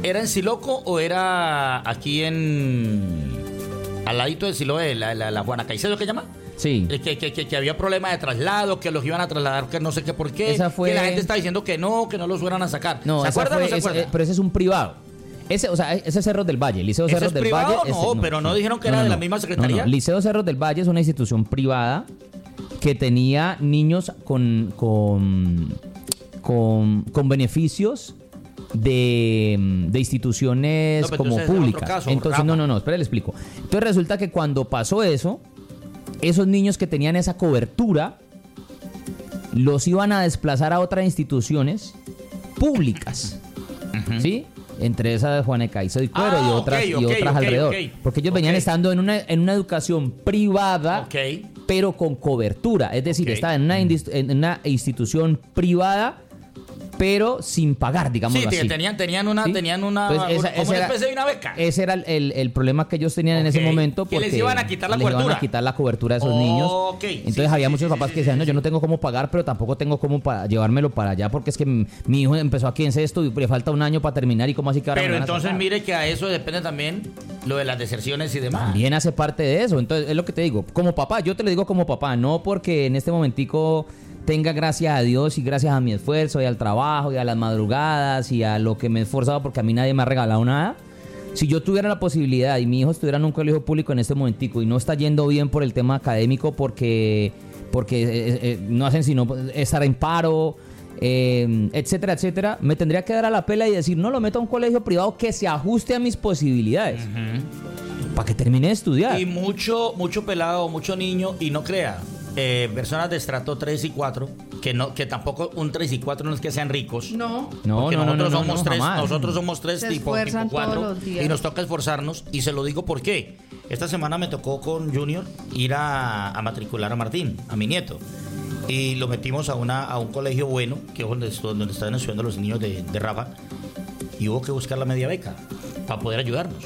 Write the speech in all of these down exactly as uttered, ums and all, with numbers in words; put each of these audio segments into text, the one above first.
¿Era en Siloco o era aquí en... al ladito de Siloé, la, la, la Juana Caicedo, ¿qué llama? Sí. Que, que, que, que había problema de traslado, que los iban a trasladar, que no sé qué por qué. Esa fue... Que la gente está diciendo que no, que no los fueran a sacar. No, ¿Se acuerdan o no se ese, acuerdan? pero ese es un privado. Ese, o sea, ese es Cerros del Valle, Liceo ¿Ese Cerros es del privado? Valle. No, ese, pero no dijeron que era de la misma secretaría. No, no. Liceo Cerros del Valle es una institución privada que tenía niños con, con, con, con beneficios de, de instituciones No, pero como entonces es públicas. otro caso, Entonces, rama. no, no, no, espera, le explico. Entonces resulta que cuando pasó eso, esos niños que tenían esa cobertura los iban a desplazar a otras instituciones públicas, uh-huh. ¿sí? Entre esas de Juana Caicedo y Cuero ah, y otras, okay, y okay, otras okay, alrededor. okay. Porque ellos venían okay. estando en una, en una educación privada, okay. pero con cobertura. Es decir, okay. estaban en una, indist- en una institución privada, pero sin pagar, digamos sí, así. Sí, tenían, tenían una, ¿sí? tenían una, Pues esa, como esa una era, especie de una beca. Ese era el, el, el problema que ellos tenían okay. en ese momento. Porque que les iban a quitar la les cobertura. iban a quitar la cobertura a esos oh, niños. Okay. Entonces sí, había sí, muchos sí, papás sí, que decían, sí, no, sí. yo no tengo cómo pagar, pero tampoco tengo cómo para llevármelo para allá, porque es que mi, mi hijo empezó aquí en sexto y le falta un año para terminar y cómo así que ahora Pero me van a entonces sacar? mire que a eso depende también lo de las deserciones y demás. También hace parte de eso. Entonces es lo que te digo, como papá, yo te lo digo como papá, no porque en este momentico tenga, gracias a Dios y gracias a mi esfuerzo y al trabajo y a las madrugadas y a lo que me he esforzado, porque a mí nadie me ha regalado nada. Si yo tuviera la posibilidad y mi hijo estuviera en un colegio público en este momentico y no está yendo bien por el tema académico porque, porque eh, eh, no hacen sino estar en paro, eh, etcétera, etcétera, me tendría que dar a la pela y decir, no, lo meto a un colegio privado que se ajuste a mis posibilidades. Uh-huh. Para que termine de estudiar. Y mucho, mucho pelado, mucho niño, y no crea, eh, personas de estrato tres y cuatro, que no, que tampoco un tres y cuatro no es que sean ricos. No. No, porque no, nosotros no, no, somos no, tres, jamás. nosotros somos tres Se tipo, tipo esfuerzan cuatro, todos los días. y nos toca esforzarnos, y se lo digo por qué. Esta semana me tocó con Junior ir a, a matricular a Martín, a mi nieto. Y lo metimos a una a un colegio bueno, que es donde, donde están estudiando los niños de, de Rafa, y hubo que buscar la media beca para poder ayudarnos.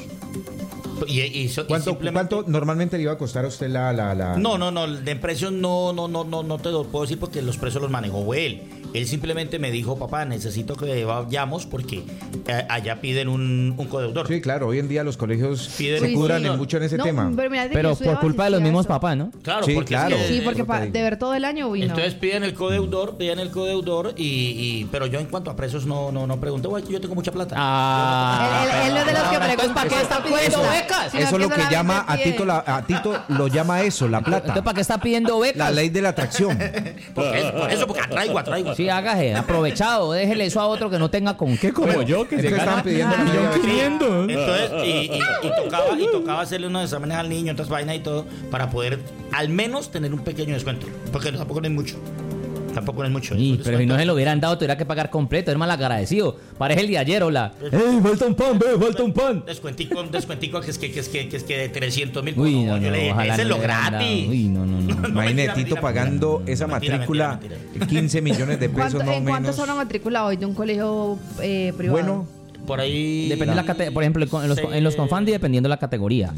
Y, y, so, ¿Cuánto, y simplemente... ¿Cuánto normalmente le iba a costar a usted la...? la, la... No, no, no, de precios no, no, no, no, no te lo puedo decir porque los precios los manejó él. Él simplemente me dijo, papá, necesito que vayamos porque eh, allá piden un, un codeudor. Sí, claro, hoy en día los colegios Piden se un curan codeudor. en mucho en ese No, tema. Pero, mira, Pero por culpa de los mismos eso. papás, ¿no? Claro, Sí, porque claro. es que- Sí, porque Eso te pa- digo. de ver todo el año, uy, no. Entonces piden el codeudor, piden el codeudor y, y pero yo en cuanto a precios no no no pregunté, "Güey, yo tengo mucha plata." Ah, Él, él- él no es de los que preguntan ¿para qué está pidiendo becas? Sino Eso es lo que solamente llama a pide- Tito, la, a Tito lo llama eso, la Entonces, plata. ¿para qué está pidiendo becas? La ley de la atracción. Porque es- por eso porque atraigo, atraigo. Sí, hágase, aprovechado, déjele eso a otro que no tenga con qué, como Bueno, yo, que es se que gana están pidiendo la un millón media beca. quinientos. Entonces, y, y, y tocaba y tocaba hacerle unos exámenes al niño, otras vainas y todo, para poder al menos tener un pequeño descuento. Porque tampoco no es mucho. Tampoco no es mucho. Sí, Es un pero si no descuento. se lo hubieran dado, tuviera que pagar completo, es mal agradecido. Parece el de ayer, hola. ¡Ey, falta un pan, ve, falta un pan! Descuentico, descuentico que es que, que es que, que es que de trescientos mil. Uy, no, yo no, le dije, ojalá ese es no lo le hubieran dado. gratis. Uy, no, no, no. No, Imagínate mentira, Tito mentira, pagando mentira. esa Mentira, matrícula, mentira, quince millones de pesos ¿Cuánto- más o ¿En cuánto menos. son una matrícula hoy de un colegio eh, privado? Bueno, Por ahí. Depende de la cate- por ejemplo, en los, en los Confandi, dependiendo de la categoría.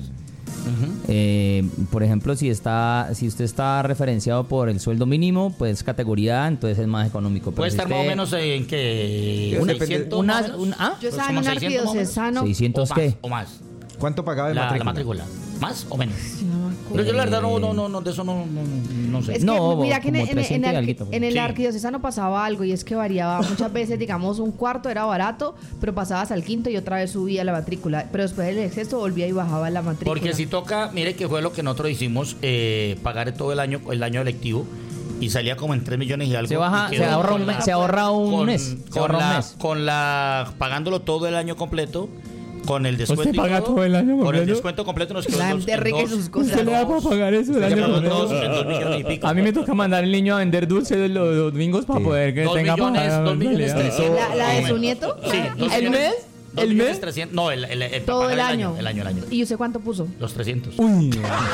Eh, por ejemplo, si está si usted está referenciado por el sueldo mínimo, pues categoría A, entonces es más económico. Pero Puede si estar usted- más o menos en que. Una- seiscientos una- más o menos. una- ¿ah? Yo estaba en Como un seiscientos más o menos. arquidiocesano. seiscientos o qué? más, o más. ¿cuánto pagaba de La, la matrícula? matrícula. ¿Más o menos? Sí, no me acuerdo. Pero yo la verdad no, no, no, no de eso no, no, no sé. Es que No, mira que en, como en- en trescientos y el, alguito, pues. en el Sí. arquidiocesano pasaba algo y es que variaba muchas veces, digamos, un cuarto era barato, pero pasabas al quinto y otra vez subía la matrícula, pero después del exceso volvía y bajaba la matrícula. Porque si toca, mire que fue lo que nosotros hicimos, eh, pagar todo el año, el año electivo, y salía como en tres millones y algo. Se baja, y se quedó ahorra con un, la- mes, se ahorra un con- mes. Se Con ahorra un la, mes. con la, pagándolo todo el año completo, con el descuento. ¿Usted y paga todo el año Con el completo? descuento completo nos quedó La en dos- gente en rica y dos- sus cosas. ¿Usted le da para pagar eso el Se año quedó en completo? dos- en dos millones y pico. A mí me toca mandar al niño a vender dulces los, los domingos para Sí. poder que Dos tenga millones, para dos millones mensualidad. trescientos. ¿La, la de su nieto? Sí, dos ¿El millones- mes? dos ¿El millones mes? trescientos. No, el, el, el, para Todo pagar el año. El año, el año. ¿Y usted cuánto puso? Los trescientos. Uy,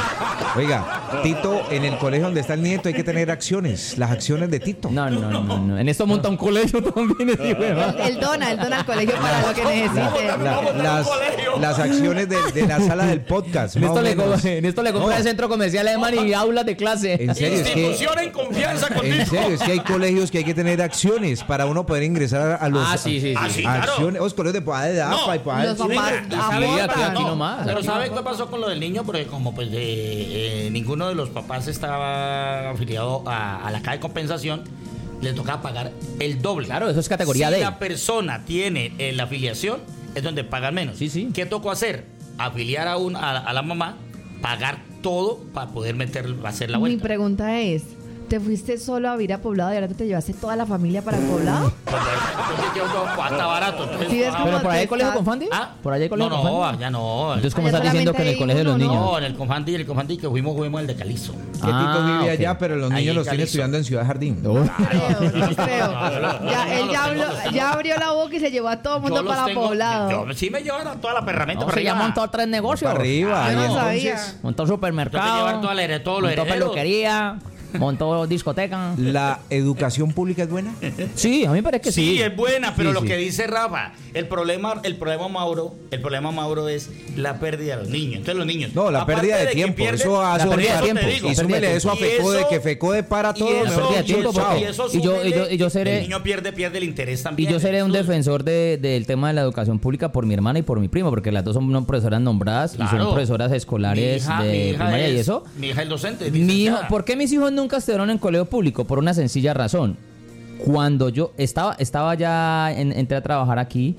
Oiga, Tito, en el colegio donde está el nieto hay que tener acciones, las acciones de Tito. no, no, no, no. En esto monta un colegio también. ese hijo de madre. Él dona, él dona al colegio para lo que necesite. La- las, las acciones de, de la sala del podcast. En más esto, o le, menos. co- en esto le compra No. el centro comercial alemán y aulas de clase. En serio, es que, Institución en confianza contigo. en serio, es que hay colegios que hay que tener acciones para uno poder ingresar a los Ah, sí, sí, sí. Ah, sí, claro. acciones, los colegios de poder de No, AFA y poder los sí, papás venga, ¿Sabe Sí, qué aquí- pasa? aquí nomás, Pero aquí ¿sabe nomás. qué pasó con lo del niño? Porque como pues de, eh, ninguno de los papás estaba afiliado a, a la caja de compensación, le tocaba pagar el doble. Claro, eso es categoría si D. la persona tiene eh, la afiliación, es donde pagan menos. Sí, sí. ¿Qué tocó hacer? Afiliar a, un, a, a la mamá, pagar todo para poder meter, hacer la Mi vuelta. pregunta es, ¿te fuiste solo a vivir a Poblado y ahora te llevaste toda la familia para Poblado? Entonces, yo, yo, hasta barato. Entonces, Sí, es ah, como- Pero por ahí hay te colegio estás- Confandi. ¿Ah? Por ahí hay colegio No, no, Confandi. ya no. Entonces, ¿cómo Allá estás diciendo que en el solamente colegio de los hay uno, niños? No, en el Confandi, en el Confandi que fuimos, fuimos el de Calizo. que Tito Ah, vive ok. allá, pero los Ahí niños en los tiene Calizo. estudiando en Ciudad Jardín. Creo, no creo. no, Ya, no, él los ya, tengo, habló- los tengo. ya abrió la boca y se llevó a todo el mundo Yo los para tengo- Poblado. Yo, sí me llevan a toda la perramenta No, para se ya arriba. montó tres negocios. Para arriba. Yo no y sabía. entonces, Montó Tengo que supermercado. llevar toda la here- todos los montó herederos. peluquería. Montó discoteca. ¿la educación pública es buena? Sí, a mí me parece que Sí, sí. es buena, pero Sí, lo sí. que dice Rafa, el problema, el problema Mauro, el problema Mauro es la pérdida de los niños. Entonces los niños. No, la aparte pérdida de que tiempo. pierden- Eso hace La pérdida de eso te tiempo. digo. Y súmele pérdida de eso a tiempo. Y FECODE, eso- que FECODE para y todo. eso- La pérdida de tiempo, y eso- porque- y eso y yo- y yo- y yo súmele, seré- el niño pierde, pierde el interés Y también. yo seré un Eso- defensor de- del tema de la educación pública por mi hermana y por mi primo, porque las dos son no, profesoras nombradas y Claro. son profesoras escolares Mi hija- mi de hija primaria y es- eso. Mi hija es docente. es Mi hijo, licenciada. ¿por qué mis hijos nunca estuvieron en colegio público? Por una sencilla razón. Cuando yo estaba, estaba ya, en- entré a trabajar aquí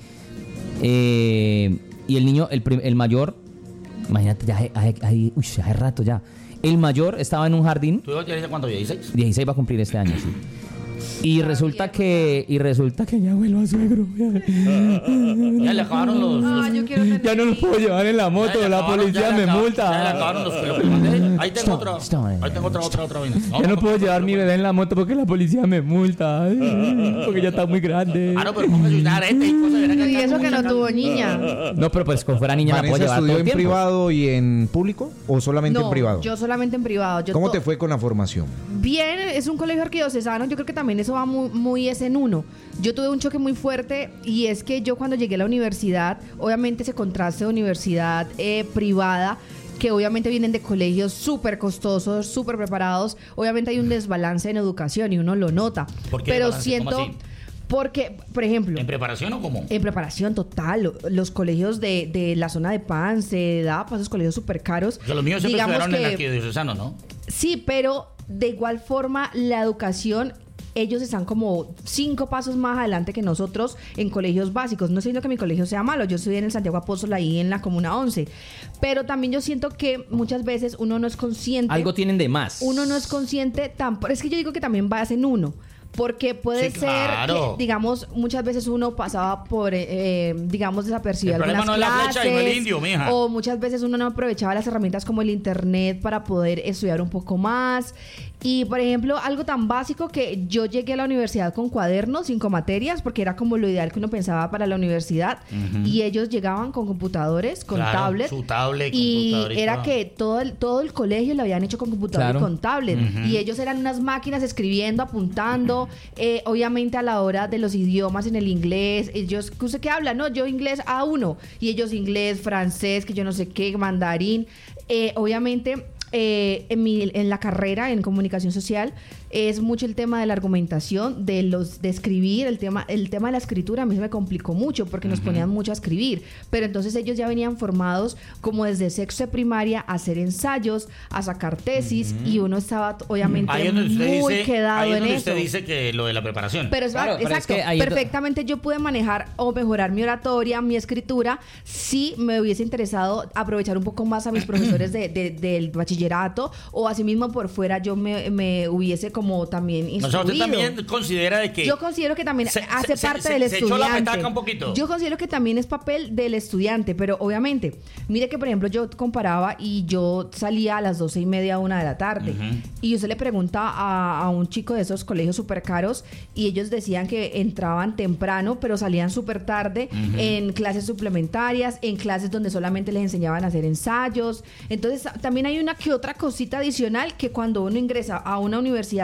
eh, y el niño, el, prim- el mayor, imagínate, ya hace- hace- hace- uy, hace rato ya. El mayor estaba en un jardín, ¿Tú hijo tienes cuánto? ¿dieciséis? dieciséis va a cumplir este año, sí. Y resulta que, y resulta que ya vuelvo a suegro. Ya le acabaron los... Ah, yo quiero tener Ya no los puedo llevar en la ya moto, le la acabaron- policía ya le me acab- multa. Ya le acabaron los lo que mandé. Ahí tengo Stop, otra. stop, Ahí tengo otra, otra, otra. vaina. Ya no puedo llevar mi bebé en la moto porque la policía me multa. Ay, porque ya está muy grande. Ah, no, pero póngase una arete y cosas. verá Y acá eso que no mucha tuvo calma. niña. No, pero pues como fuera niña la puedo ¿Vanessa llevar todo estudió el en tiempo. privado y en público o solamente No, en privado? yo solamente en privado. Yo ¿Cómo to- te fue con la formación? Bien, es un colegio arquidiocesano, yo creo que también eso va muy, muy es en uno. Yo tuve un choque muy fuerte y es que yo cuando llegué a la universidad, obviamente ese contraste de universidad eh, privada, que obviamente vienen de colegios súper costosos, súper preparados, obviamente hay un desbalance en educación y uno lo nota. ¿Por qué Pero desbalance? siento, ¿Cómo así? porque, por ejemplo... ¿En preparación o cómo? En preparación total, lo- los colegios de, de la zona de Pance, de Dapa, esos colegios súper caros. Porque los míos siempre digamos estudiaron en que- arquidiocesano, ¿no? Sí, pero de igual forma la educación, ellos están como cinco pasos más adelante que nosotros en colegios básicos. No estoy diciendo que mi colegio sea malo, yo estudié en el Santiago Apóstol ahí en la Comuna once, pero también yo siento que muchas veces uno no es consciente. Algo tienen de más. Uno no es consciente tan... Es que yo digo que también vas en uno. Porque puede Sí, ser claro. que, digamos, muchas veces uno pasaba por, eh, eh, digamos, desapercibido El algunas problema no es la clases. flecha y no el indio, mija. O muchas veces uno no aprovechaba las herramientas como el internet para poder estudiar un poco más. Y, por ejemplo, algo tan básico que yo llegué a la universidad con cuadernos, cinco materias, porque era como lo ideal que uno pensaba para la universidad. Y ellos llegaban con computadores, con Claro, tablet. su tablet, y computador y era todo. que todo el, todo el colegio lo habían hecho con computador Claro. y con tablet. Y ellos eran unas máquinas escribiendo, apuntando. Eh, obviamente a la hora de los idiomas en el inglés, ellos, ¿usted qué habla? No, yo inglés A uno. Y ellos inglés, francés, que yo no sé qué, mandarín. Eh, obviamente... Eh, en, mi, en la carrera en comunicación social es mucho el tema de la argumentación, de los de escribir, el tema el tema de la escritura a mí se me complicó mucho porque nos ponían mucho a escribir, pero entonces ellos ya venían formados como desde sexto de primaria a hacer ensayos, a sacar tesis y uno estaba obviamente Ahí es donde usted muy dice, quedado ahí es en donde eso. usted dice que lo de la preparación. Pero es Claro, pero es exacto, que ahí es do- perfectamente yo pude manejar o mejorar mi oratoria, mi escritura, si me hubiese interesado aprovechar un poco más a mis profesores de, de- del bachillerato o asimismo por fuera yo me, me hubiese como también O sea, usted instruido. también considera de que... Yo considero que también Se- hace se- parte se- del se echó estudiante. la petaca un poquito. Yo considero que también es papel del estudiante, pero obviamente, mire que por ejemplo yo comparaba y yo salía a las doce y media, una de la tarde, y usted le pregunta a, a un chico de esos colegios súper caros y ellos decían que entraban temprano, pero salían súper tarde en clases suplementarias, en clases donde solamente les enseñaban a hacer ensayos. Entonces también hay una que otra cosita adicional que cuando uno ingresa a una universidad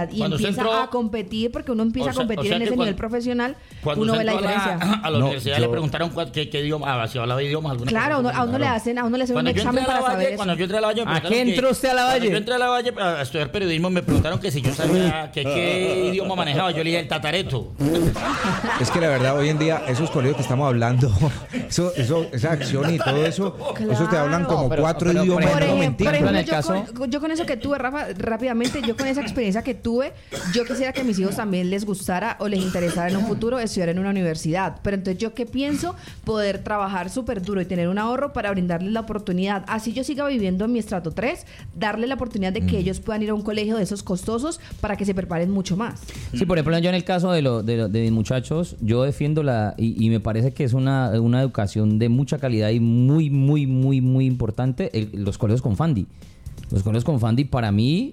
universidad y Cuando usted empieza entró- a competir, porque uno empieza o sea- a competir o sea en que ese cuando- nivel profesional, Cuando uno usted ve la entró a diferencia. A la No, universidad yo- le preguntaron cuál- qué, qué idioma, ah, si hablaba idiomas, alguna Claro, a cosa. uno, a uno le hacen, a uno le hacen un Cuando yo examen entré a para la saber Valle, eso. cuando yo entré a la Valle, me ¿A preguntaron qué entró que- usted a la cuando Valle? yo entré a la Valle a estudiar periodismo, me preguntaron que si yo sabía que qué idioma manejaba. Yo le dije el tatareto. Es que la verdad, hoy en día, esos colegios que estamos hablando, eso, eso, esa acción y todo eso, eso te hablan como No, pero- cuatro pero, por idiomas Por en un ejemplo, momentico. por ejemplo, En el yo, caso- con, yo con eso que tuve, Rafa, rápidamente, yo con esa experiencia que tuve, yo quisiera que a mis hijos también les gustara o les interesara en un futuro estudiar en una universidad. Pero entonces, ¿yo qué pienso? Poder trabajar súper duro y tener un ahorro para brindarles la oportunidad. Así yo siga viviendo en mi estrato tres, darle la oportunidad de que Mm. ellos puedan ir a un colegio de esos costosos para que se preparen mucho más. Sí, por ejemplo, yo en el caso de, lo, de, lo- de mis muchachos, yo defiendo la, y, y me parece que es una, una educación de mucha calidad y muy, muy, muy, muy importante, el- los colegios con Fandi. Los colegios con Fandi, para mí,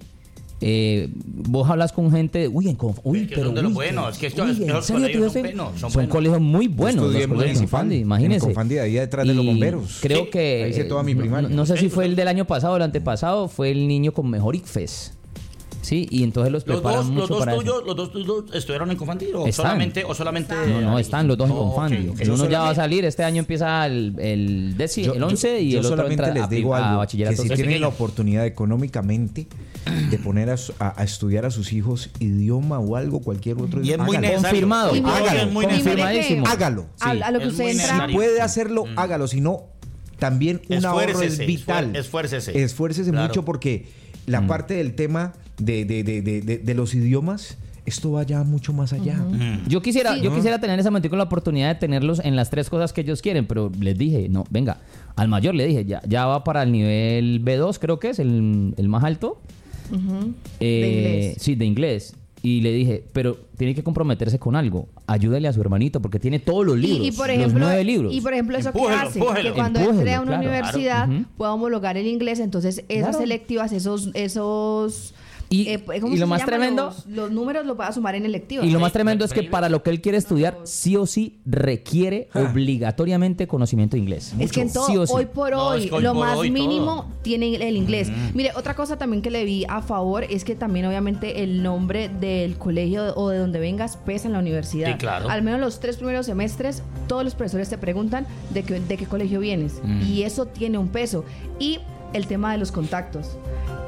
eh, vos hablas con gente, uy, en Conf- uy, Es que pero son de los uy, buenos, que- es que estos- uy, estos ¿en serio, colegios tío? son Este- buenos, son son buenos. colegios muy buenos, Estudié los en colegios con municipal, Fandi, en imagínese. Confandi, ahí detrás de los Y bomberos. Creo Sí, que, ahí hice toda mi no- primaria. No, no sé si Sí, fue el usted- del año pasado o el antepasado, fue el niño con mejor I C F E S. Sí, y entonces los Los preparan dos, mucho los dos para eso. tuyos, los dos tuyos estuvieron en Confandi o Están. solamente, o solamente. No, no, están los dos en Oh, Confandi. ok, ok. El uno Yo ya va a solamente- salir, este año empieza el, el, décimo, Yo- el yo- once y yo el otro solamente entra les a, digo prim- a algo, bachillerato. que si Es tienen la pequeño. oportunidad económicamente de poner a, su- a- a estudiar a sus hijos idioma o algo, cualquier otro Y es muy hágalo. necesario. Confirmado. Y mire Hágalo. que- Es muy y mire que confirmadísimo. Hágalo. A, a lo que Es usted muy entra... necesario. Puede hacerlo, hágalo, si no, también un ahorro es Esfuércese, vital. esfuer- esfuércese. Esfuércese Claro. mucho porque la Mm. parte del tema de, de, de, de, de- de los idiomas, esto va ya mucho más allá. Yo quisiera, Sí. yo quisiera tener en ese momento la oportunidad de tenerlos en las tres cosas que ellos quieren, pero les dije, no, venga, al mayor le dije, ya, ya va para el nivel B dos, creo que es el, el más alto. Ujú. Eh, De inglés. Sí, de inglés. Y le dije, pero tiene que comprometerse con algo. Ayúdele a su hermanito porque tiene todos los libros. Y, y por los ejemplo, nueve libros. y por ejemplo eso Empújelo, que hace, empújelo. que cuando Empújelo, entre a una claro. universidad Claro. Ujú. pueda homologar el inglés, entonces esas Claro. selectivas, esos, esos Y- eh, ¿cómo y se lo más llaman? tremendo- los, los números los va a sumar en electivas. Y lo Sí, más tremendo es que increíble. para lo que él quiere estudiar, sí o sí requiere Ah. obligatoriamente conocimiento de inglés. Es que en todo, Sí o sí. hoy por No, hoy, es que hoy lo por más hoy mínimo todo. tiene el inglés. Mire, otra cosa también que le vi a favor es que también obviamente el nombre del colegio o de donde vengas pesa en la universidad. Sí, claro. Al menos los tres primeros semestres, todos los profesores te preguntan de qué, de qué colegio vienes. Y eso tiene un peso. Y el tema de los contactos.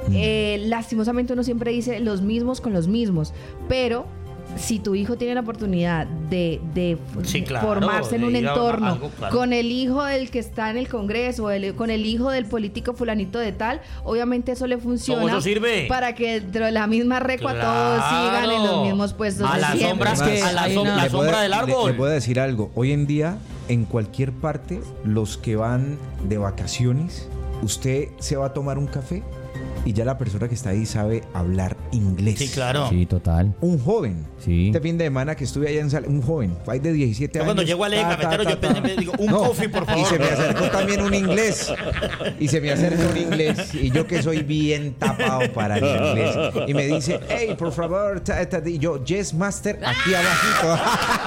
Eh, lastimosamente uno siempre dice los mismos con los mismos, pero si tu hijo tiene la oportunidad de, de Sí, claro, formarse en de un ir a entorno algo, claro. con el hijo del que está en el Congreso, el- con el hijo del político fulanito de tal, obviamente eso le funciona Todo eso sirve. para que dentro de la misma recua todos Claro. sigan en los mismos puestos A de la siempre. sombra, Es que a la, hay som- una- la Le puedo- sombra del le- árbol. Le puedo decir algo. Hoy en día, en cualquier parte, los que van de vacaciones, usted se va a tomar un café y ya la persona que está ahí sabe hablar inglés. Sí, claro. Sí, total. Un joven. Sí. Este fin de semana que estuve allá en Sal, un joven, fue de diecisiete Yo años. cuando llego al eje ta, cafetero, ta, yo ta, pensé, ta. me digo, un coffee, por favor. Y se me acercó también un inglés. Y se me acerca un inglés. Y yo que soy bien tapado para el inglés. Y me dice, hey, por favor. Ta, ta, y yo, yes, master, aquí abajito.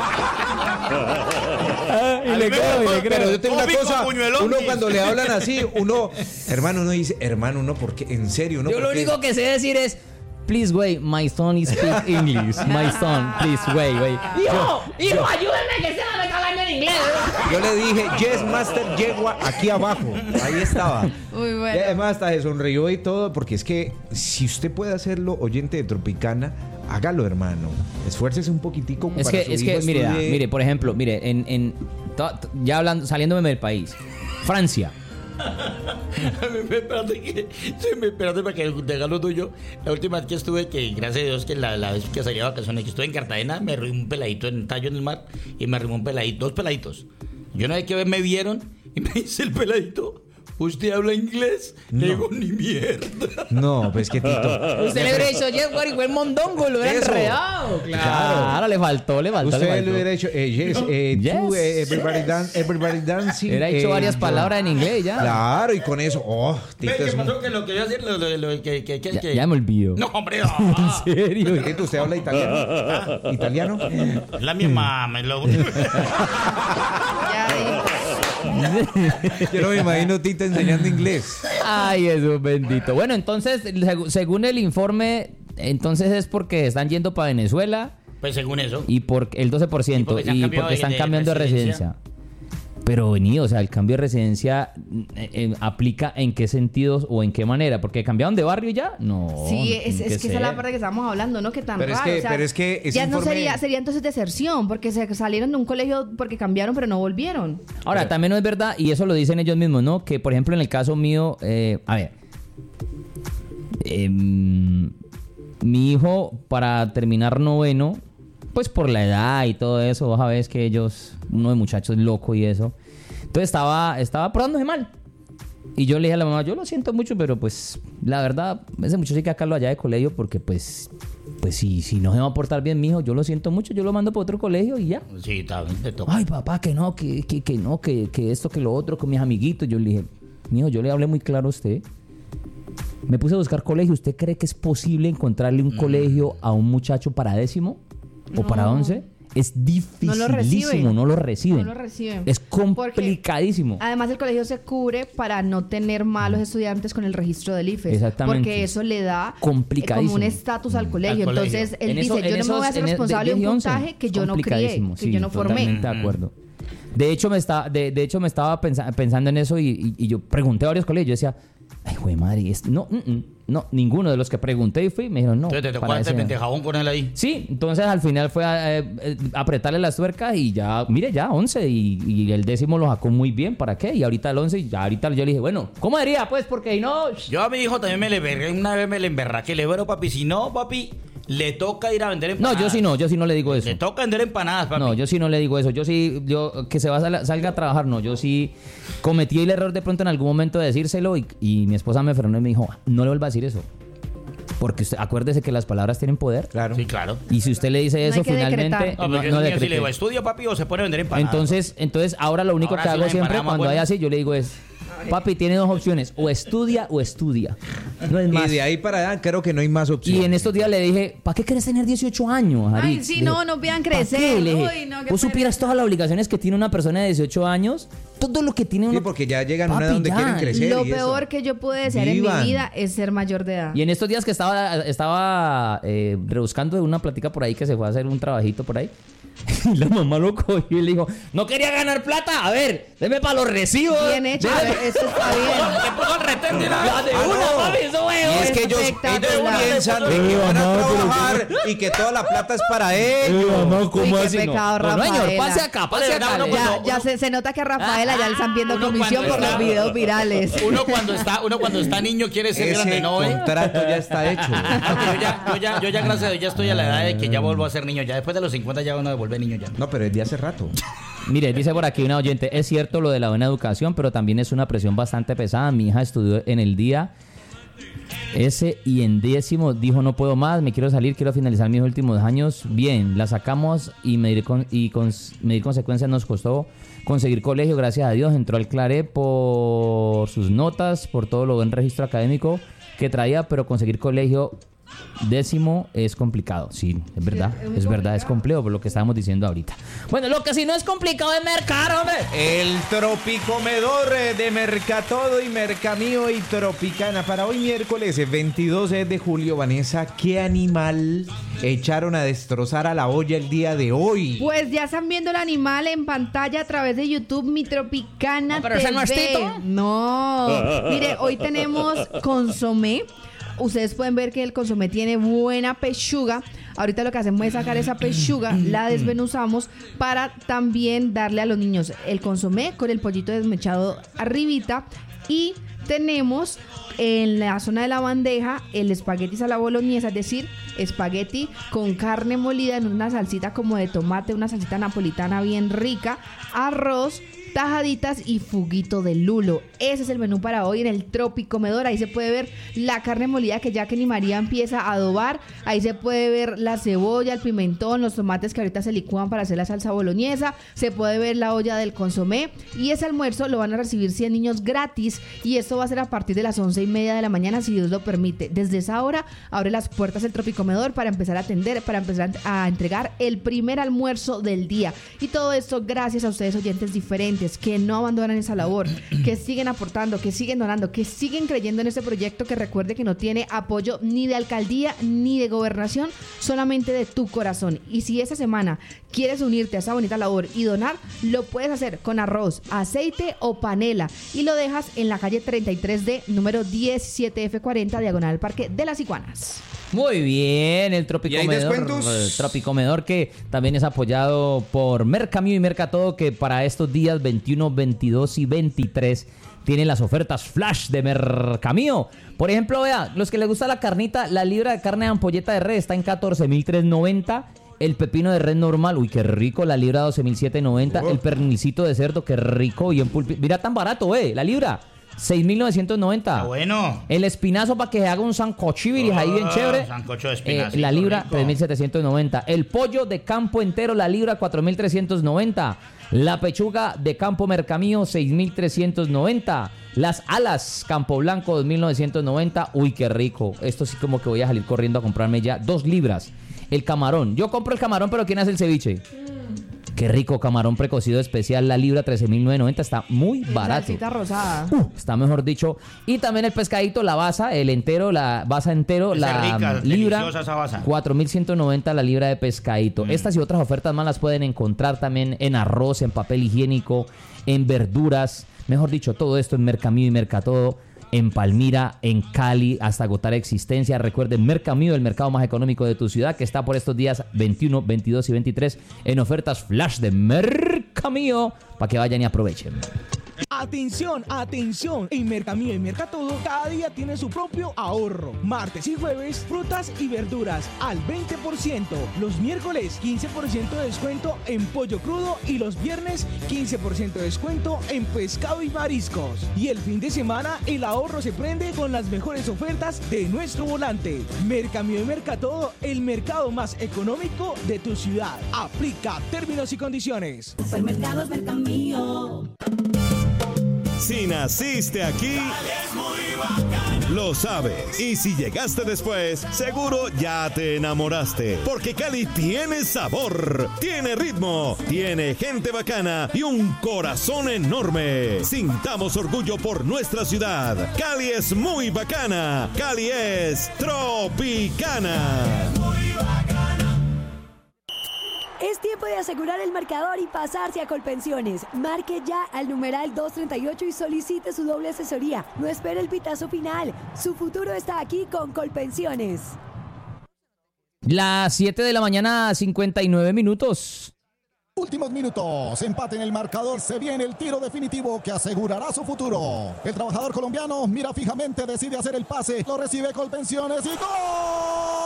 Y le creo, y le creo. Pero yo tengo una Coffee con cosa. buñuelón, Uno dice. cuando le hablan así, uno, hermano, uno dice, hermano, uno, porque en serio, uno. Yo lo porque- único que sé decir es, please wait, my son is speak English. My son, please wait, wait. Hijo, hijo, ayúdenme que se me está hablando en inglés. Yo le dije, yes, master, yegua, aquí abajo. Ahí estaba. Muy bueno. Y además hasta se sonrió y todo, porque es que si usted puede hacerlo, oyente de Tropicana, hágalo, hermano. Esfuércese un poquitico Es para que, su es hijo que, mire, estudie. mire, por ejemplo, mire, en, en to- to- ya hablando, saliéndome del país, Francia. espérate, que, sí, me- espérate para que te haga lo tuyo. La última vez que estuve, que gracias a Dios que la, la vez que salí de vacaciones, que estuve en Cartagena, me arrimó un peladito en Tallo en el mar y me arrimó un peladito, dos peladitos. Yo no sé qué vez me vieron y me dice el peladito, ¿usted habla inglés? Le digo, ni mierda. No, pues que Tito. Usted le hubiera dicho, yes, what, igual mondongo, lo hubiera Eso. enredado. Claro. Claro. le faltó, le faltó, le Usted faltó. le hubiera hecho, eh, yes, eh, Yes. tú, eh, everybody, dan- everybody dancing. Hubiera dicho eh, varias yo- palabras en inglés ya. Claro, y con eso, oh, Ve, Tito ¿qué es un- pasó? Que lo que iba a decir, lo, lo, lo- que, que, que, Ya, que- ya me olvido. No, hombre, ¿En no. serio? Tito, ¿usted habla italiano? ¿Italiano? Es la misma. Me lo... Ya, Yo no me imagino Tito enseñando inglés. Ay, Jesús bendito. Bueno, entonces, seg- según el informe entonces es porque están yendo para Venezuela Pues según eso. y por el doce por ciento Y porque se han y cambiado porque están de- de cambiando de residencia. residencia. Pero vení, o sea, el cambio de residencia eh, eh, aplica en qué sentidos o en qué manera, porque cambiaron de barrio ya, no. Sí, no es, tiene es que esa es la ser. parte que estamos hablando, ¿no? Que tan Pero es raro. que- o sea, pero es que ese ya no informe- sería, sería entonces deserción, porque se salieron de un colegio porque cambiaron, pero no volvieron. Ahora, también no es verdad, y eso lo dicen ellos mismos, ¿no? Que, por ejemplo, en el caso mío, eh, a ver, em, mi hijo, para terminar noveno, pues por la edad y todo eso, vos sabés que ellos, uno de muchachos loco y eso. Entonces estaba, estaba portándose mal. Y yo le dije a la mamá, yo lo siento mucho, pero pues, la verdad, ese muchacho hay que sacarlo allá de colegio porque, pues, pues si, si no se va a portar bien mi hijo, yo lo siento mucho, yo lo mando para otro colegio y ya. Sí, está bien, te toca. Ay, papá, que no, que, que, que no, que, que esto, que lo otro, con mis amiguitos. Yo le dije, mijo, yo le hablé muy claro a usted. Me puse a buscar colegio. ¿Usted cree que es posible encontrarle un colegio a un muchacho para décimo o No. para once? Es No lo reciben. dificilísimo, no lo reciben. No lo reciben. Es Porque, complicadísimo. además, el colegio se cubre para no tener malos estudiantes con el registro del I F E S. Exactamente. Porque eso le da eh, Complicadísimo. como un estatus al colegio. Al colegio. Entonces, él En dice, eso- yo en no me esos- voy a hacer en el- responsable de diez y un once, puntaje que yo no crié, complicadísimo, que sí, yo no formé. Totalmente de acuerdo. De hecho, me estaba, de, de hecho, me estaba pensa- pensando en eso y, y- y yo pregunté a varios colegios. Yo decía, ay, güey, madre, es- no, mm, mm, no, ninguno de los que pregunté y fui me dijeron no. Entonces te tocó para hacer ese- jabón con él ahí. Sí, entonces al final fue a, eh, eh, apretarle las tuercas y ya, mire, ya once y, y el décimo lo sacó muy bien, ¿para qué? Y ahorita el once y ya ahorita yo le dije, bueno, ¿cómo diría? Pues porque si no... Yo a mi hijo también me le vergué, una vez me le emberraqué, le bueno, papi, si no, papi, le toca ir a vender No, empanadas. yo sí no, yo sí no le digo eso. Le toca vender empanadas, papi. No, yo sí no le digo eso. Yo sí, yo que se va a sal- salga a trabajar, no. Yo sí cometí el error de pronto en algún momento de decírselo y, y mi esposa me frenó y me dijo, no le vuelva a decir eso. Porque usted, acuérdese que las palabras tienen poder. Claro. Sí, claro. Y si usted le dice No eso, hay que finalmente... decretar. No, no- porque no no, si decrete. le digo, estudia, papi, o se pone a vender empanadas. Entonces, entonces ahora lo único Ahora que sí hago las siempre empanadas más cuando hay buenas. así, yo le digo es, papi, tiene dos opciones, o estudia o estudia. No es más. Y de ahí para allá creo que no hay más opciones. Y en estos días le dije, ¿para qué quieres tener dieciocho años, Ay, Arix? sí, Le no, dije, no vean ¿pa' crecer. qué? Le dije, Uy, no, qué vos supieras pereza. todas las obligaciones que tiene una persona de dieciocho años, todo lo que tiene Sí, uno... porque ya llegan a una Papi, edad donde ya. quieren crecer. Lo y eso. peor que yo pude desear en Vivan. mi vida es ser mayor de edad. Y en estos días que estaba, estaba eh, rebuscando de una plática por ahí que se fue a hacer un trabajito por ahí. Y la mamá lo cogió y le dijo, no quería ganar plata, a ver, deme para los recibos. Bien hecho, deme- a ver, eso está bien. Le puso el retén de la... Ya de Ah, una, no. papi, eso Y veo. es que ellos, ellos Espectacular. piensan de que van a trabajar y que toda la plata es para ellos. Uy, qué pecado, No, no, señor, Rafaela. pase acá, pase De acá. verdad, uno le- cuando- Ya, ya se, se nota que a Rafaela ya le están viendo Uno comisión cuando por los está- videos virales. Uno cuando está, uno cuando está niño quiere ser Ese grande, ¿no? ¿eh? contrato ya está hecho. Porque yo ya, yo ya, yo ya, gracias a Dios, ya estoy a la edad de que ya vuelvo a ser niño. Ya después de los cincuenta ya uno devuelve niño ya. No, pero es de hace rato. Mire, dice por aquí una oyente, es cierto lo de la buena educación, pero también es una presión bastante pesada. Mi hija estudió en el día ese y en décimo dijo no puedo más, me quiero salir, quiero finalizar mis últimos años. Bien, la sacamos y medir, con, y con, medir consecuencias nos costó conseguir colegio, gracias a Dios. Entró al Claret por sus notas, por todo lo buen registro académico que traía, pero conseguir colegio décimo es complicado. Sí, es verdad, es muy es verdad, es complicado. complejo por lo que estábamos diciendo ahorita. Bueno, lo que sí no es complicado es mercar, hombre. El Tropicomedor eh, de Mercatodo y Mercamío y Tropicana. Para hoy miércoles eh, veintidós de julio, Vanessa, ¿qué animal echaron a destrozar a la olla el día de hoy? Pues ya están viendo el animal en pantalla a través de YouTube, Mi Tropicana No, pero ese T V. no es Tito. No, mire, hoy tenemos consomé. Ustedes pueden ver que el consomé tiene buena pechuga. Ahorita lo que hacemos es sacar esa pechuga, la desmenuzamos para también darle a los niños el consomé con el pollito desmechado arribita. Y tenemos en la zona de la bandeja el espagueti a la boloñesa, es decir, espagueti con carne molida en una salsita como de tomate, una salsita napolitana bien rica, arroz, tajaditas y fuguito de lulo. Ese es el menú para hoy en el Tropicomedor. Ahí se puede ver la carne molida que ya que ni María empieza a adobar. Ahí se puede ver la cebolla, el pimentón, los tomates que ahorita se licúan para hacer la salsa boloñesa. Se puede ver la olla del consomé. Y ese almuerzo lo van a recibir cien niños gratis. Y esto va a ser a partir de las once y media de la mañana, si Dios lo permite. Desde esa hora abre las puertas el Tropicomedor para empezar a atender, para empezar a entregar el primer almuerzo del día. Y todo esto gracias a ustedes, oyentes diferentes. oyentes que no abandonan esa labor, que siguen aportando, que siguen donando, que siguen creyendo en este proyecto, que recuerde que no tiene apoyo ni de alcaldía ni de gobernación, solamente de tu corazón. Y si esta semana quieres unirte a esa bonita labor y donar, lo puedes hacer con arroz, aceite o panela y lo dejas en la calle treinta y tres D, número diecisiete F cuarenta, diagonal Parque de las Iguanas. Muy bien, el Tropicomedor, el Tropicomedor que también es apoyado por Mercamío y Mercatodo, que para estos días veintiuno, veintidós y veintitrés tienen las ofertas flash de Mercamío. Por ejemplo, vea, los que les gusta la carnita, la libra de carne de ampolleta de res está en catorce mil trescientos noventa. El pepino de red normal, uy, qué rico, la libra doce mil setecientos noventa. Oh. El pernilcito de cerdo, qué rico, bien pulpito. Mira, tan barato, eh, la libra. seis mil novecientos noventa. Ah, bueno. El espinazo para que se haga un sancochibiris oh, ahí bien chévere. Sancocho de espinazo. Eh, la libra, tres mil setecientos noventa. El pollo de campo entero, la libra, cuatro mil trescientos noventa. La pechuga de campo Mercamío, seis mil trescientos noventa. Las alas Campo Blanco, dos mil novecientos noventa. Uy, qué rico. Esto sí como que voy a salir corriendo a comprarme ya dos libras. El camarón. Yo compro el camarón, pero ¿quién hace el ceviche? Qué rico, camarón precocido especial, la libra trece mil novecientos noventa, está muy barato. Salsita rosada. Uh, está mejor dicho. Y también el pescadito, la baza, el entero, la baza entero, es la rica, libra, esa baza. cuatro mil ciento noventa la libra de pescadito. Mm. Estas y otras ofertas más las pueden encontrar también en arroz, en papel higiénico, en verduras. Mejor dicho, todo esto en Mercamío y Mercatodo. En Palmira, en Cali, hasta agotar existencia. Recuerden, Mercamío, el mercado más económico de tu ciudad, que está por estos días veintiuno, veintidós y veintitrés en ofertas flash de Mercamío, para que vayan y aprovechen. Atención, atención, en Mercamío y Mercatodo cada día tiene su propio ahorro. Martes y jueves, frutas y verduras al veinte por ciento. Los miércoles, quince por ciento de descuento en pollo crudo y los viernes, quince por ciento de descuento en pescado y mariscos. Y el fin de semana, el ahorro se prende con las mejores ofertas de nuestro volante. Mercamío y Mercatodo, el mercado más económico de tu ciudad. Aplica términos y condiciones. Supermercados Mercamío. Si naciste aquí, lo sabes. Y si llegaste después, seguro ya te enamoraste. Porque Cali tiene sabor, tiene ritmo, tiene gente bacana y un corazón enorme. Sintamos orgullo por nuestra ciudad. Cali es muy bacana. Cali es Tropicana. Es tiempo de asegurar el marcador y pasarse a Colpensiones. Marque ya al numeral doscientos treinta y ocho y solicite su doble asesoría. No espere el pitazo final. Su futuro está aquí con Colpensiones. Las siete de la mañana, cincuenta y nueve minutos. Últimos minutos, empate en el marcador, se viene el tiro definitivo que asegurará su futuro. El trabajador colombiano mira fijamente, decide hacer el pase, lo recibe Colpensiones y ¡gol!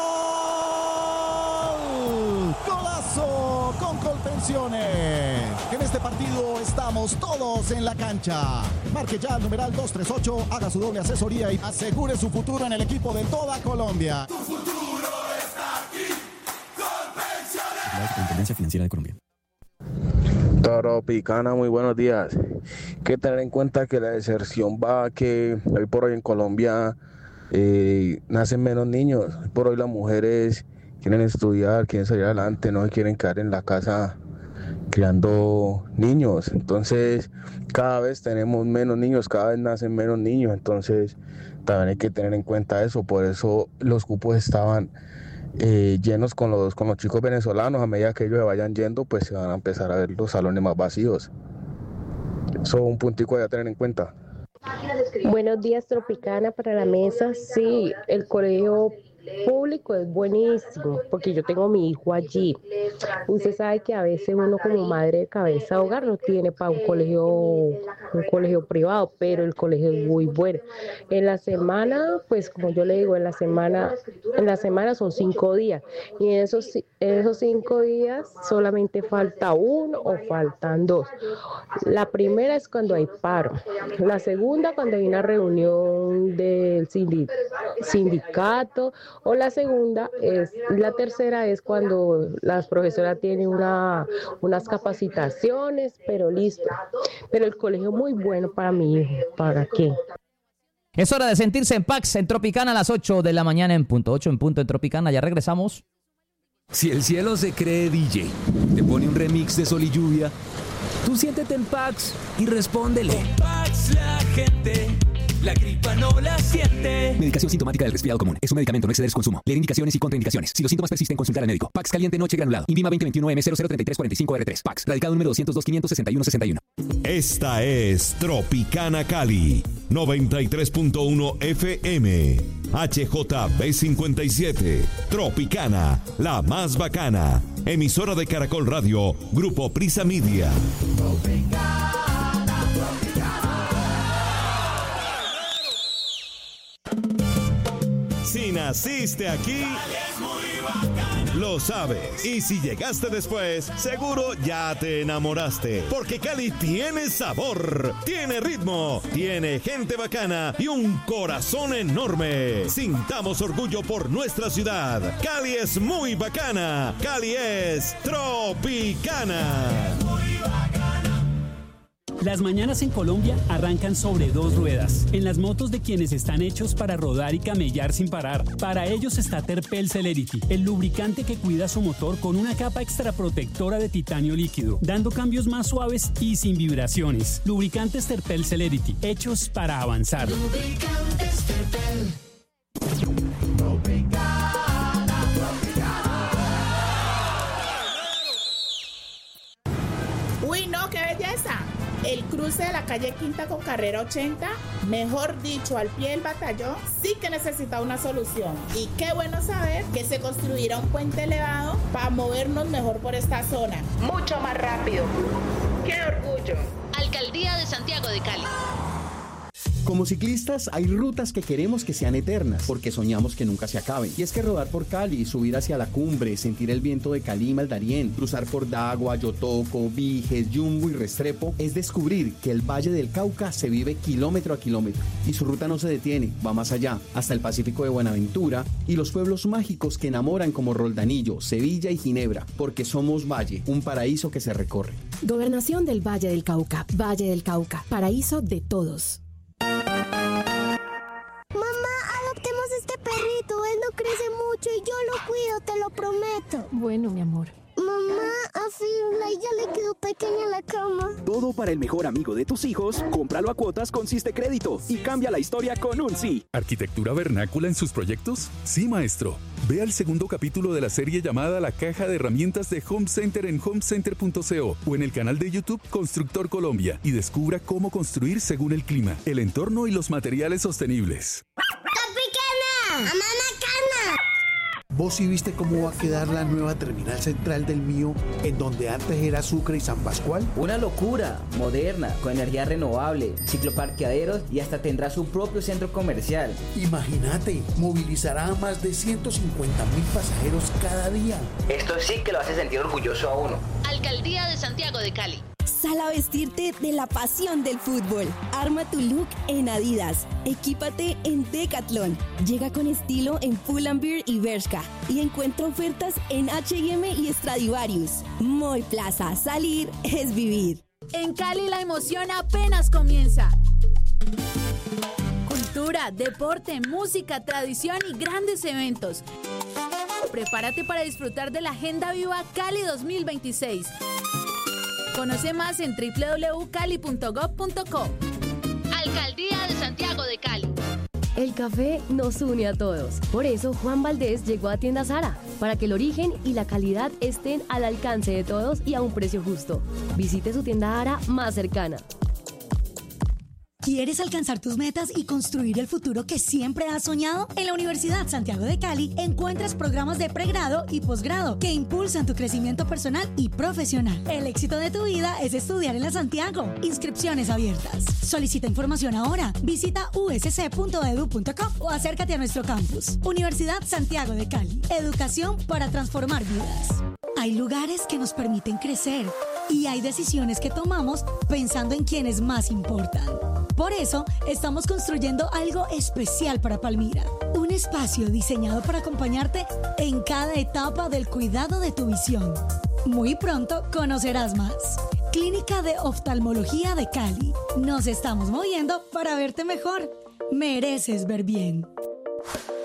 ¡Golazo con Colpensiones! En este partido estamos todos en la cancha. Marque ya al numeral doscientos treinta y ocho, haga su doble asesoría y asegure su futuro en el equipo de toda Colombia. Tu futuro está aquí, Colpensiones. La Superintendencia Financiera de Colombia. Tropicana, muy buenos días. Hay que tener en cuenta que la deserción va que hoy por hoy en Colombia eh, nacen menos niños. Hoy por hoy las mujeres quieren estudiar, quieren salir adelante, no se quieren quedar en la casa criando niños. Entonces cada vez tenemos menos niños, cada vez nacen menos niños. Entonces también hay que tener en cuenta eso. Por eso los cupos estaban eh, llenos con los, con los chicos venezolanos. A medida que ellos se vayan yendo, pues se van a empezar a ver los salones más vacíos. Eso es un puntico a tener en cuenta. Buenos días, Tropicana, para la mesa. Sí, el colegio público es buenísimo porque yo tengo a mi hijo allí. Usted sabe que a veces uno como madre de cabeza de hogar no tiene para un colegio un colegio privado, pero el colegio es muy bueno. En la semana, pues como yo le digo, en la semana en la semana son cinco días y en esos, en esos cinco días solamente falta uno o faltan dos. La primera es cuando hay paro, la segunda cuando hay una reunión del sindicato, o la segunda es, la tercera es cuando las profesoras tienen una, unas capacitaciones, pero listo. Pero el colegio muy bueno para mi hijo, ¿para qué? Es hora de sentirse en Pax, en Tropicana a las ocho de la mañana en punto, ocho en punto en Tropicana, ya regresamos. Si el cielo se cree D J, te pone un remix de Sol y Lluvia, Tú siéntete en Pax y respóndele. Con Pax la gente, la gripa no la siente. Medicación sintomática del resfriado común. Es un medicamento, no exceder su consumo. Leer indicaciones y contraindicaciones. Si los síntomas persisten, consultar al médico. Pax caliente noche granulado. Invima veinte veintiuno M cero cero treinta y tres cuarenta y cinco R tres. Pax. Radicado número doscientos dos quinientos sesenta y uno sesenta y uno. Esta es Tropicana Cali, noventa y tres punto uno F M. H J B cincuenta y siete. Tropicana, la más bacana. Emisora de Caracol Radio, Grupo Prisa Media. Si naciste aquí, lo sabes. Y si llegaste después, seguro ya te enamoraste. Porque Cali tiene sabor, tiene ritmo, tiene gente bacana y un corazón enorme. Sintamos orgullo por nuestra ciudad. Cali es muy bacana. Cali es Tropicana. Las mañanas en Colombia arrancan sobre dos ruedas, en las motos de quienes están hechos para rodar y camellar sin parar. Para ellos está Terpel Celerity, el lubricante que cuida su motor con una capa extra protectora de titanio líquido, dando cambios más suaves y sin vibraciones. Lubricantes Terpel Celerity, hechos para avanzar. Lubricantes Terpel. Uy, no, qué belleza. El cruce de la calle Quinta con carrera ochenta, mejor dicho, al pie del batallón, sí que necesita una solución. Y qué bueno saber que se construirá un puente elevado para movernos mejor por esta zona. Mucho más rápido. ¡Qué orgullo! Alcaldía de Santiago de Cali. Como ciclistas hay rutas que queremos que sean eternas, porque soñamos que nunca se acaben. Y es que rodar por Cali, subir hacia la cumbre, sentir el viento de Calima al Darién, cruzar por Dagua, Yotoco, Viges, Yumbo y Restrepo, es descubrir que el Valle del Cauca se vive kilómetro a kilómetro. Y su ruta no se detiene, va más allá, hasta el Pacífico de Buenaventura y los pueblos mágicos que enamoran como Roldanillo, Sevilla y Ginebra, porque somos Valle, un paraíso que se recorre. Gobernación del Valle del Cauca, Valle del Cauca, paraíso de todos. Perrito, él no crece mucho y yo lo cuido, te lo prometo. Bueno, mi amor. Mamá, a Firla ya le quedó pequeña la cama. Todo para el mejor amigo de tus hijos, cómpralo a cuotas con Siste Crédito y cambia la historia con un sí. ¿Arquitectura vernácula en sus proyectos? Sí, maestro. Vea el segundo capítulo de la serie llamada La Caja de Herramientas de Home Center en home center punto co o en el canal de YouTube Constructor Colombia y descubra cómo construir según el clima, el entorno y los materiales sostenibles. ¡Tropicana! ¡Mamá Macana! ¿Vos sí viste cómo va a quedar la nueva terminal central del Mío, en donde antes era Sucre y San Pascual? Una locura, moderna, con energía renovable, cicloparqueaderos y hasta tendrá su propio centro comercial. Imagínate, movilizará a más de ciento cincuenta mil pasajeros cada día. Esto sí que lo hace sentir orgulloso a uno. Alcaldía de Santiago de Cali. Sal a vestirte de la pasión del fútbol. Arma tu look en Adidas. Equípate en Decathlon. Llega con estilo en Pull&Bear y Bershka. Y encuentra ofertas en H y M y Stradivarius. Mall Plaza. Salir es vivir. En Cali la emoción apenas comienza. Cultura, deporte, música, tradición y grandes eventos. Prepárate para disfrutar de la Agenda Viva Cali dos mil veintiséis. Conoce más en doble u doble u doble u punto cali punto gob punto co. Alcaldía de Santiago de Cali. El café nos une a todos. Por eso Juan Valdés llegó a Tienda Zara, para que el origen y la calidad estén al alcance de todos y a un precio justo. Visite su tienda Zara más cercana. ¿Quieres alcanzar tus metas y construir el futuro que siempre has soñado? En la Universidad Santiago de Cali encuentras programas de pregrado y posgrado que impulsan tu crecimiento personal y profesional. El éxito de tu vida es estudiar en la Santiago. Inscripciones abiertas. Solicita información ahora. Visita u s c punto e d u punto com o acércate a nuestro campus. Universidad Santiago de Cali. Educación para transformar vidas. Hay lugares que nos permiten crecer y hay decisiones que tomamos pensando en quienes más importan. Por eso, estamos construyendo algo especial para Palmira. Un espacio diseñado para acompañarte en cada etapa del cuidado de tu visión. Muy pronto conocerás más. Clínica de Oftalmología de Cali. Nos estamos moviendo para verte mejor. Mereces ver bien.